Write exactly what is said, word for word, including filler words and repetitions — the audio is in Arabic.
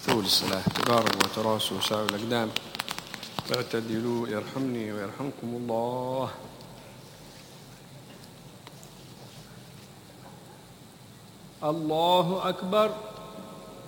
استووا للصلاة، تقاربوا وتراسوا وساووا الأقدام، اعتدلوا يرحمني ويرحمكم الله. الله أكبر.